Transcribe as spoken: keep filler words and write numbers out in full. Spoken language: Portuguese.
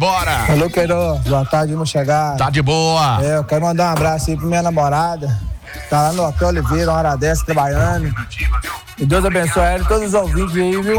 Bora! Alô, Queiroz, boa tarde, vamos chegar. Tá de boa. É, eu quero mandar um abraço aí pra minha namorada. Tá lá no Hotel Oliveira, uma hora dessa, trabalhando. E Deus abençoe ela e todos os ouvintes aí, viu?